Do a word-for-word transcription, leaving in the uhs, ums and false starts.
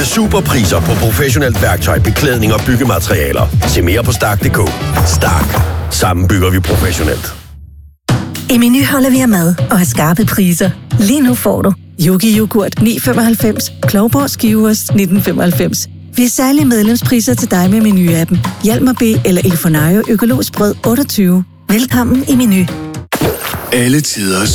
superpriser på professionelt værktøj, beklædning og byggematerialer. Se mere på Stark punktum d k. Stark. Sammen bygger vi professionelt. I Meny holder vi af mad og har skarpe priser. Lige nu får du Yogi Yoghurt ni femoghalvfems, Klovborg Skivers nitten femoghalvfems. Vi har særlige medlemspriser til dig med Meny-appen. Hjalmar B eller Il Fornaio økologisk brød otteogtyve. Velkommen i Meny. Alle tiders